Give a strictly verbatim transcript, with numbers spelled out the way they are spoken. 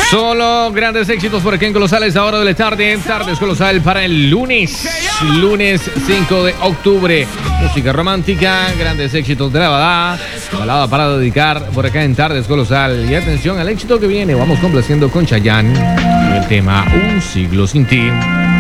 Solo grandes éxitos por aquí en Colosal a esta hora de la tarde. Tardes Colosal para el lunes. Lunes cinco de octubre. Música romántica, grandes éxitos de la balada. Balada para dedicar por acá en Tardes Colosal. Y atención al éxito que viene. Vamos complaciendo con Chayanne. El tema Un siglo sin ti.